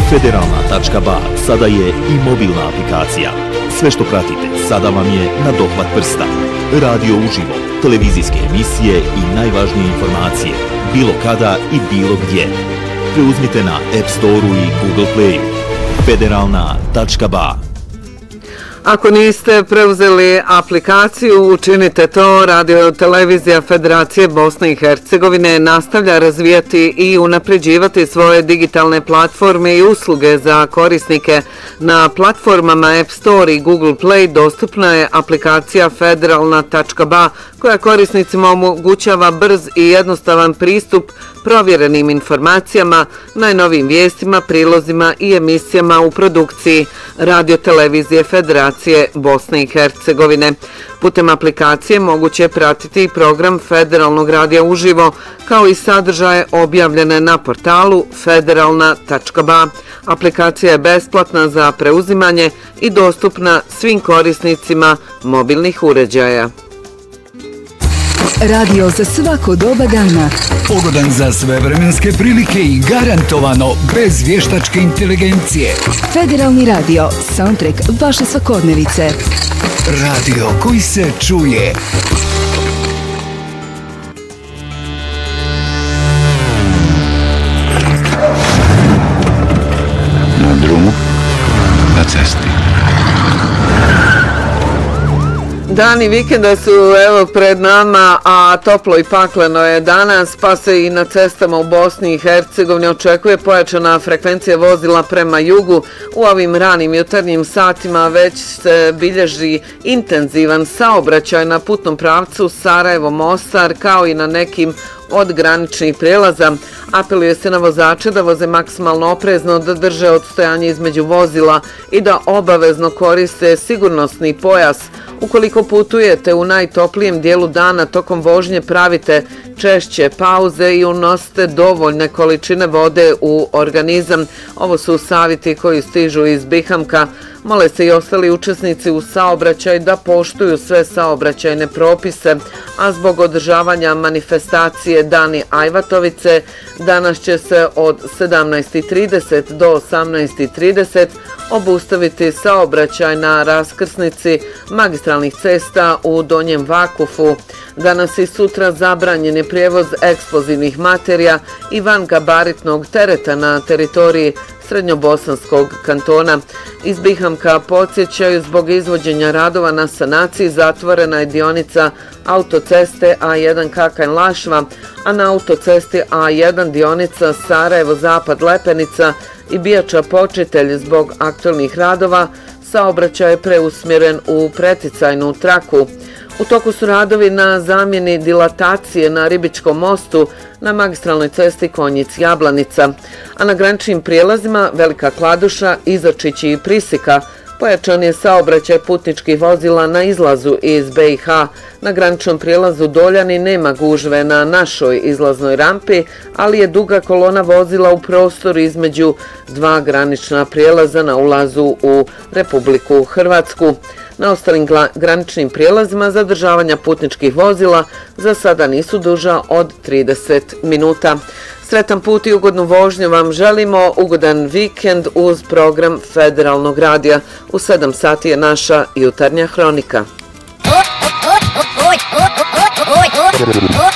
Federalna.ba sada je i mobilna aplikacija. Sve što pratite sada vam je na dohvat prsta. Radio uživo, televizijske emisije i najvažnije informacije, bilo kada i bilo gdje. Preuzmite na App Store-u i Google Play. Federalna.ba. Ako niste preuzeli aplikaciju, učinite to. Radio televizija Federacije Bosne i Hercegovine nastavlja razvijati i unapređivati svoje digitalne platforme i usluge za korisnike. Na platformama App Store i Google Play dostupna je aplikacija Federalna.ba koja korisnicima omogućava brz i jednostavan pristup provjerenim informacijama, najnovijim vijestima, prilozima i emisijama u produkciji Radio televizije Federacije Bosne i Hercegovine. Putem aplikacije moguće je pratiti program Federalnog radija uživo, kao i sadržaje objavljene na portalu Federalna.ba. Aplikacija je besplatna za preuzimanje i dostupna svim korisnicima mobilnih uređaja. Radio za svako doba dana. Pogodan za sve vremenske prilike i garantovano bez vještačke inteligencije. Federalni radio, soundtrack vaše svakodnevice. Radio koji se čuje. Na drumu, na cesti. Dani vikenda su evo pred nama, a toplo i pakleno je danas, pa se i na cestama u Bosni i Hercegovini očekuje pojačana frekvencija vozila prema jugu. U ovim ranim jutarnjim satima već se bilježi intenzivan saobraćaj na putnom pravcu Sarajevo-Mostar, kao i na nekim od graničnih prijelaza. Apeluje se na vozače da voze maksimalno oprezno, da drže odstojanje između vozila i da obavezno koriste sigurnosni pojas. Ukoliko putujete u najtoplijem dijelu dana, tokom vožnje pravite češće pauze i unosite dovoljne količine vode u organizam. Ovo su savjeti koji stižu iz Bihamka. Mole se i ostali učesnici u saobraćaju da poštuju sve saobraćajne propise, a zbog održavanja manifestacije Dani Ajvatovice danas će se od 17:30 do 18:30 obustaviti saobraćaj na raskrsnici magistralnih cesta u Donjem Vakufu. Danas i sutra zabranjen je prijevoz eksplozivnih materija i vangabaritnog tereta na teritoriji Srednjobosanskog kantona. Iz Bihamka podsjećaju, zbog izvođenja radova na sanaciji zatvorena je dionica autoceste A1 Kakanj-Lašva, a na autocesti A1 dionica Sarajevo-Zapad Lepenica i Bijača Počitelj. Zbog aktualnih radova saobraćaj je preusmjeren u preticajnu traku. U toku su radovi na zamjeni dilatacije na Ribičkom mostu na magistralnoj cesti Konjic-Jablanica, a na graničnim prijelazima Velika Kladuša, Izočić i Prisika pojačan je saobraćaj putničkih vozila na izlazu iz BiH. Na graničnom prijelazu Doljani nema gužve na našoj izlaznoj rampi, ali je duga kolona vozila u prostoru između dva granična prijelaza na ulazu u Republiku Hrvatsku. Na ostalim graničnim prijelazima zadržavanja putničkih vozila za sada nisu duža od 30 minuta. Sretan put i ugodnu vožnju vam želimo, ugodan vikend uz program Federalnog radija. U 7 sati je naša jutarnja hronika.